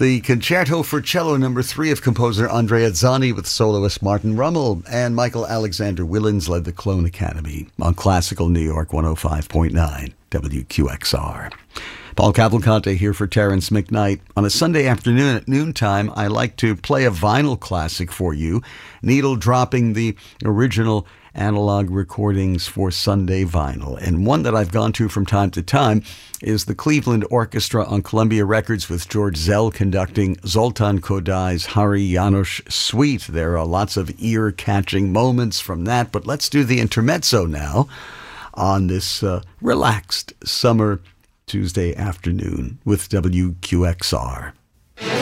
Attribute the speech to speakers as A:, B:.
A: The Concerto for Cello No. 3 of composer Andrea Zani with soloist Martin Rummel, and Michael Alexander Willens led the Clone Academy on Classical New York 105.9 WQXR. Paul Cavalcante here for Terrence McKnight. On a Sunday afternoon at noontime, I like to play a vinyl classic for you, needle dropping the original analog recordings for Sunday vinyl. And one that I've gone to from time to time is the Cleveland Orchestra on Columbia Records with George Zell conducting Zoltan Kodai's Hari Janos Suite. There are lots of ear-catching moments from that, but let's do the intermezzo now on this relaxed summer Tuesday afternoon with WQXR.